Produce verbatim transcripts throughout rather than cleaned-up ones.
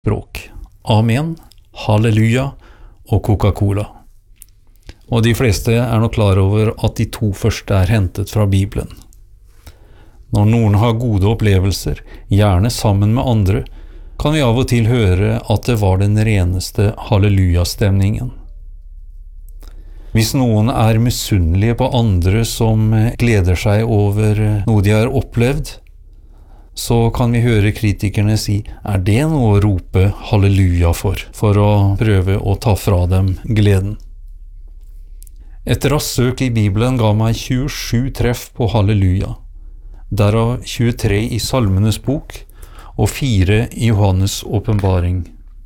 språk. Amen, halleluja og Coca-Cola. Og de fleste er nok klar over at de to første er hentet fra Bibelen. Når noen har gode opplevelser, gjerne sammen med andre, kan vi av og til høre at det var den reneste halleluja-stemningen. Hvis noen er misunnelige på andre som gleder seg over noe de har opplevd, så kan vi høre kritikerne si, er det noe å rope halleluja for, for å prøve å ta fra dem gleden? Et raskt søk i Bibelen ga meg tjuesju treff på halleluja, derav tjuetre i Salmenes bok og fire i Johannes åpenbaring.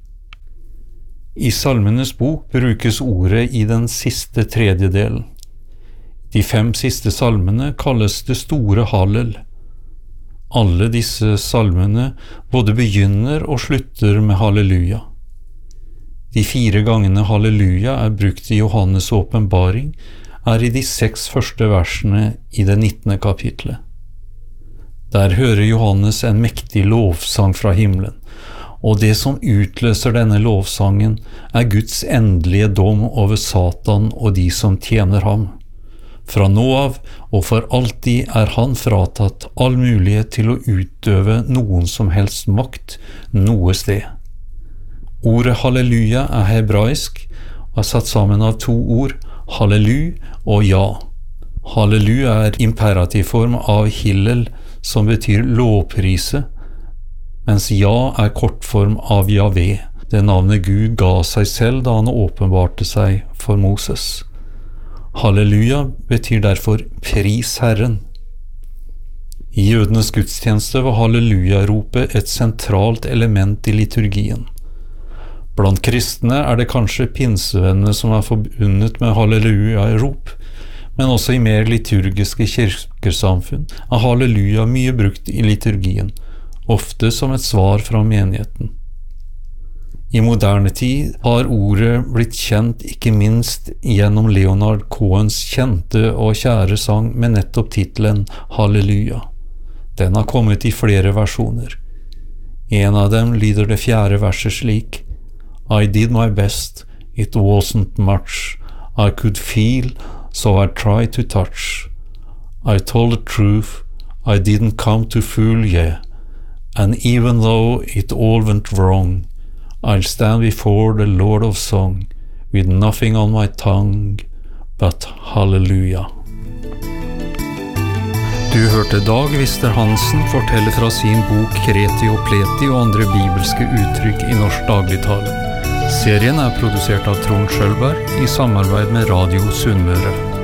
I Salmenes bok brukes ordet i den siste tredjedelen. De fem siste salmene kalles det store hallel. Alle disse salmene både begynner og slutter med halleluja. De fire gangene halleluja er brukt i Johannes åpenbaring, er i de seks første versene i det nittende kapitlet. Der hører Johannes en mektig lovsang fra himmelen, og det som utløser denne lovsangen er Guds endelige dom over Satan og de som tjener ham. Fra nå av og for alltid er han fratatt all mulighet til å utøve noen som helst makt noe sted. Ordet halleluja er hebraisk og er satt sammen av to ord, hallelu og ja. Hallelu er imperativform av hillel, som betyr lovprise, mens ja er kortform av Javé, det navnet Gud ga seg selv da han åpenbarte seg for Moses. Halleluja betyr derfor pris Herren. I jødenes gudstjeneste var halleluja-ropet et sentralt element i liturgien. Blant kristne er det kanskje pinsevennene som er forbundet med halleluja-rop, men også i mer liturgiske kirkesamfunn er halleluja mye brukt i liturgien, ofte som et svar fra menigheten. I moderne tid har ordet blitt kjent ikke minst gjennom Leonard Cohens kjente og kjære sang med nettopp titelen Halleluja. Den har kommet i flere versjoner. En av dem lyder det fjerde verset slik: I did my best, it wasn't much. I could feel, so I tried to touch. I told the truth, I didn't come to fool ye. And even though it all went wrong, I'll stand before the Lord of Song, with nothing on my tongue, but hallelujah. Du hørte Dag Vister Hansen fortelle fra sin bok Kreti og Pleti og andre bibelske uttrykk i norsk dagligtale. Serien er produsert av Trond Skjølberg i samarbeid med Radio Sunnmøre.